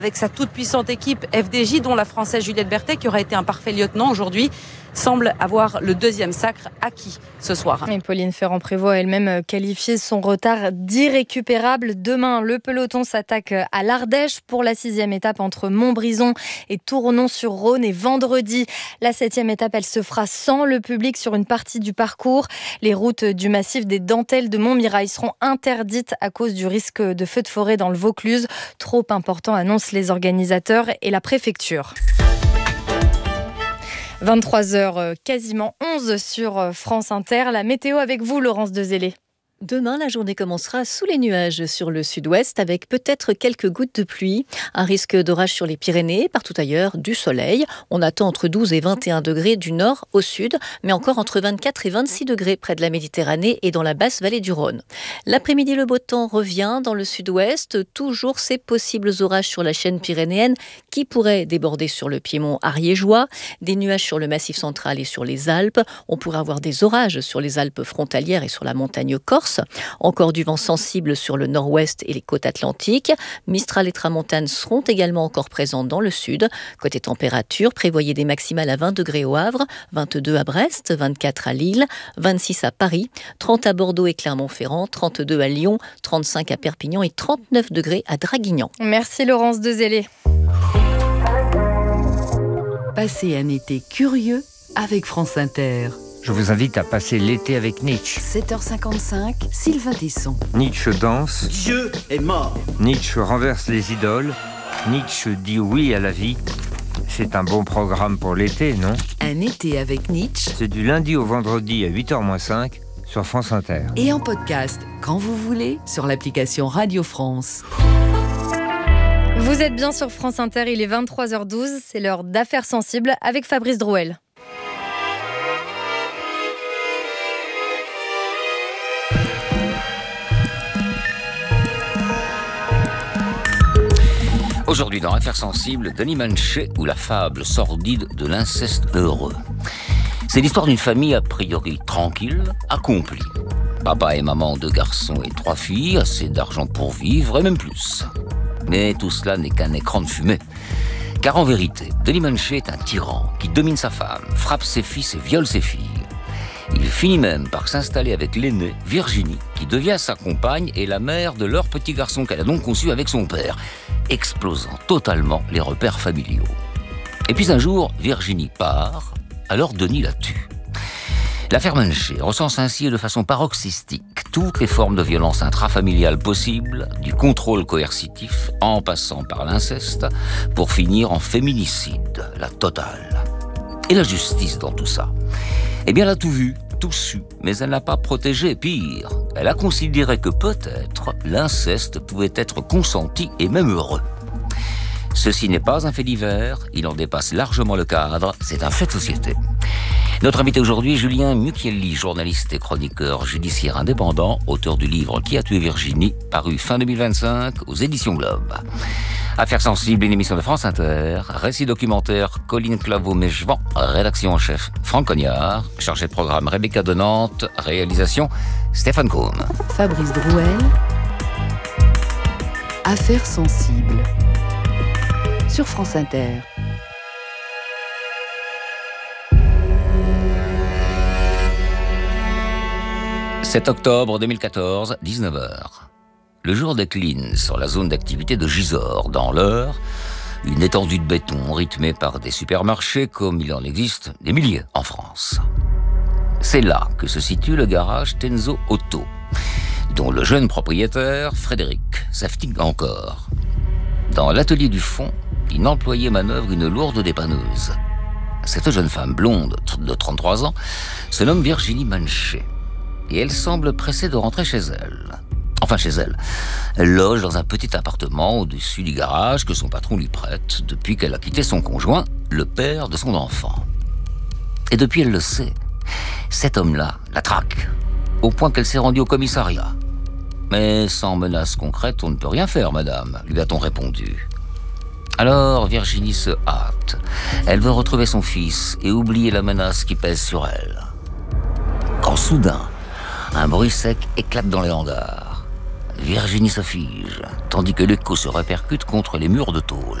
Avec sa toute puissante équipe FDJ, dont la Française Juliette Berthet, qui aura été un parfait lieutenant aujourd'hui, semble avoir le 2e sacre acquis ce soir. Et Pauline Ferrand-Prévot a elle-même qualifié son retard d'irrécupérable. Demain, le peloton s'attaque à l'Ardèche pour la 6e étape entre Montbrison et Tournon-sur-Rhône. Et vendredi, la 7e étape, elle se fera sans le public sur une partie du parcours. Les routes du massif des Dentelles de Montmirail seront interdites à cause du risque de feu de forêt dans le Vaucluse. Trop important, annoncent les organisateurs et la préfecture. 23h, quasiment 11 sur France Inter. La météo avec vous, Laurence Dezellé. Demain, la journée commencera sous les nuages sur le sud-ouest avec peut-être quelques gouttes de pluie. Un risque d'orage sur les Pyrénées, partout ailleurs, du soleil. On attend entre 12 et 21 degrés du nord au sud, mais encore entre 24 et 26 degrés près de la Méditerranée et dans la basse vallée du Rhône. L'après-midi, le beau temps revient dans le sud-ouest. Toujours ces possibles orages sur la chaîne pyrénéenne qui pourraient déborder sur le piémont ariégeois. Des nuages sur le massif central et sur les Alpes. On pourrait avoir des orages sur les Alpes frontalières et sur la montagne corse. Encore du vent sensible sur le nord-ouest et les côtes atlantiques. Mistral et tramontane seront également encore présents dans le sud. Côté température, prévoyez des maximales à 20 degrés au Havre, 22 à Brest, 24 à Lille, 26 à Paris, 30 à Bordeaux et Clermont-Ferrand, 32 à Lyon, 35 à Perpignan et 39 degrés à Draguignan. Merci Laurence Dezellé. Passez un été curieux avec France Inter. Je vous invite à passer l'été avec Nietzsche. 7h55, Sylvain Tesson. Nietzsche danse. Dieu est mort. Nietzsche renverse les idoles. Nietzsche dit oui à la vie. C'est un bon programme pour l'été, non ? Un été avec Nietzsche. C'est du lundi au vendredi à 8h-5 sur France Inter. Et en podcast, quand vous voulez, sur l'application Radio France. Vous êtes bien sur France Inter, il est 23h12. C'est l'heure d'Affaires sensibles avec Fabrice Drouel. Aujourd'hui dans Affaires sensibles, Denis Manchet ou la fable sordide de l'inceste heureux. C'est l'histoire d'une famille a priori tranquille, accomplie. Papa et maman, 2 garçons et 3 filles, assez d'argent pour vivre et même plus. Mais tout cela n'est qu'un écran de fumée. Car en vérité, Denis Manchet est un tyran qui domine sa femme, frappe ses fils et viole ses filles. Il finit même par s'installer avec l'aînée, Virginie, qui devient sa compagne et la mère de leur petit garçon qu'elle a donc conçu avec son père, explosant totalement les repères familiaux. Et puis un jour, Virginie part, alors Denis la tue. L'affaire Manchet recense ainsi de façon paroxystique toutes les formes de violence intrafamiliale possibles, du contrôle coercitif en passant par l'inceste, pour finir en féminicide, la totale. Et la justice dans tout ça ? Eh bien, elle a tout vu, tout su, mais elle n'a pas protégé. Pire, elle a considéré que peut-être l'inceste pouvait être consenti et même heureux. Ceci n'est pas un fait divers, il en dépasse largement le cadre, c'est un fait de société. Notre invité aujourd'hui est Julien Mucchielli, journaliste et chroniqueur judiciaire indépendant, auteur du livre Qui a tué Virginie, paru fin 2025 aux éditions Globe. Affaires sensibles, une émission de France Inter, récit documentaire Colline Claveau-Mégevant, rédaction en chef Franck Cognard, chargé de programme Rebecca de Nantes, réalisation Stéphane Combe. Fabrice Drouel. Affaires sensibles. Sur France Inter. « 7 octobre 2014, 19h. Le jour décline sur la zone d'activité de Gisors, dans l'Eure, une étendue de béton rythmée par des supermarchés comme il en existe des milliers en France. C'est là que se situe le garage Tenzo Auto, dont le jeune propriétaire, Frédéric, s'affatigue encore. Dans l'atelier du fond, une employée manœuvre une lourde dépanneuse. Cette jeune femme blonde de 33 ans se nomme Virginie Manchet et elle semble pressée de rentrer chez elle. Enfin chez elle. Elle loge dans un petit appartement au-dessus du garage que son patron lui prête depuis qu'elle a quitté son conjoint, le père de son enfant. Et depuis elle le sait, cet homme-là la traque, au point qu'elle s'est rendue au commissariat. Mais sans menace concrète, on ne peut rien faire, madame, lui a-t-on répondu. Alors Virginie se hâte. Elle veut retrouver son fils et oublier la menace qui pèse sur elle. Quand soudain, un bruit sec éclate dans les hangars. Virginie se fige, tandis que l'écho se répercute contre les murs de tôle.